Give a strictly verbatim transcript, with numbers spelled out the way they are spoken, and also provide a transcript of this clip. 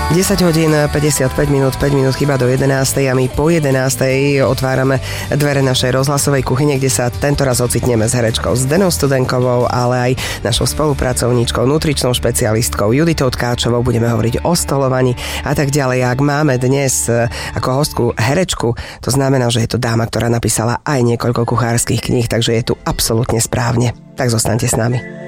desať hodín päťdesiatpäť minút, päť minút chyba do jedenástej a my po jedenástej otvárame dvere našej rozhlasovej kuchyne, kde sa tentoraz ocitneme s herečkou Zdenou Studenkovou, ale aj našou spolupracovníčkou, nutričnou špecialistkou Juditou Tkáčovou. Budeme hovoriť o stolovaní a tak ďalej. Ak máme dnes ako hostku herečku, to znamená, že je to dáma, ktorá napísala aj niekoľko kuchárskych kníh, takže je tu absolútne správne. Tak zostaňte s nami.